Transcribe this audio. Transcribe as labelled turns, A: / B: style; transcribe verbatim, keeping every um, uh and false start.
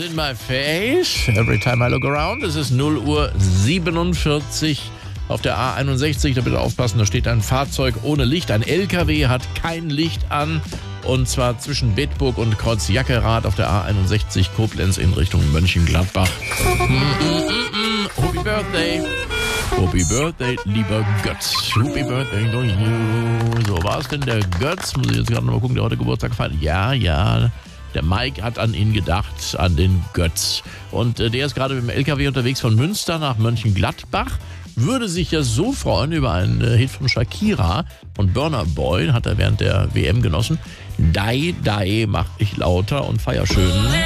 A: in my face. Every time I look around. Es ist null Uhr siebenundvierzig auf der A einundsechzig. Da bitte aufpassen, da steht ein Fahrzeug ohne Licht. Ein L K W hat kein Licht an. Und zwar zwischen Bedburg und Kreuzjackerath auf der A einundsechzig Koblenz in Richtung Mönchengladbach. Happy Birthday. Happy Birthday, lieber Götz. Happy Birthday to you. So, war es denn der Götz? Muss ich jetzt gerade noch mal gucken, der heute Geburtstag feiert. Ja, ja. Der Mike hat an ihn gedacht, an den Götz. Und äh, der ist gerade mit dem L K W unterwegs von Münster nach Mönchengladbach. Würde sich ja so freuen über einen äh, Hit von Shakira und Burna Boy, hat er während der W M genossen. Dai, Dai, mach ich lauter und feier schön.